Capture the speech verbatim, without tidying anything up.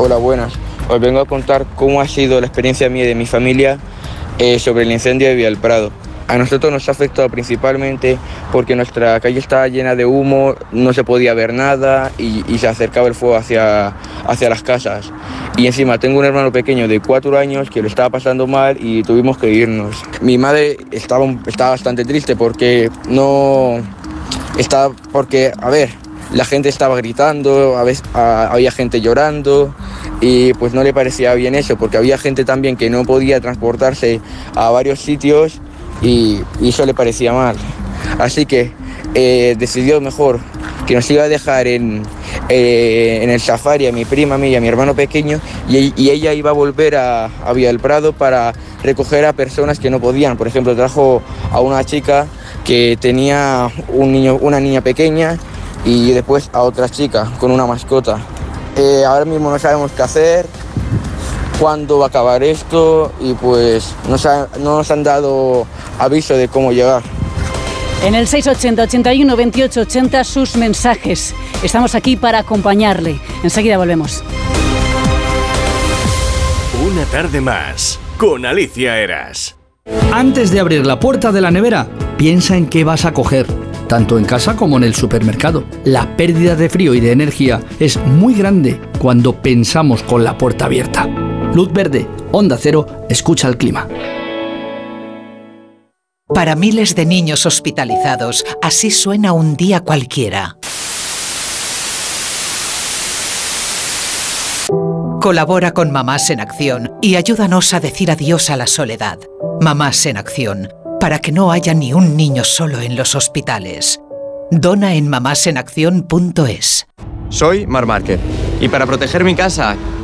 Hola, buenas. Os vengo a contar cómo ha sido la experiencia mía y de mi familia eh, sobre el incendio de Villa del Prado. A nosotros nos ha afectado principalmente porque nuestra calle estaba llena de humo, no se podía ver nada y, y se acercaba el fuego hacia, hacia las casas. Y encima tengo un hermano pequeño de cuatro años que lo estaba pasando mal y tuvimos que irnos. Mi madre estaba, estaba bastante triste porque no... Estaba, porque, a ver, la gente estaba gritando, a veces, a, había gente llorando y pues no le parecía bien eso porque había gente también que no podía transportarse a varios sitios. Y, y eso le parecía mal. Así que eh, decidió mejor que nos iba a dejar en, eh, en el safari a mi prima, a mí y a mi hermano pequeño y, y ella iba a volver a, a Villa del Prado para recoger a personas que no podían. Por ejemplo, trajo a una chica que tenía un niño, una niña pequeña y después a otra chica con una mascota. Eh, ahora mismo no sabemos qué hacer, cuándo va a acabar esto y pues nos ha, no nos han dado aviso de cómo llegar. En el seis ochenta, ochenta y uno, veintiocho ochenta sus mensajes. Estamos aquí para acompañarle. Enseguida volvemos. Una tarde más con Alicia Eras. Antes de abrir la puerta de la nevera, piensa en qué vas a coger, tanto en casa como en el supermercado. La pérdida de frío y de energía es muy grande cuando pensamos con la puerta abierta. Luz verde, Onda Cero, escucha el clima. Para miles de niños hospitalizados, así suena un día cualquiera. Colabora con Mamás en Acción y ayúdanos a decir adiós a la soledad. Mamás en Acción, para que no haya ni un niño solo en los hospitales. Dona en mamás en acción punto es. Soy Marc Márquez y para proteger mi casa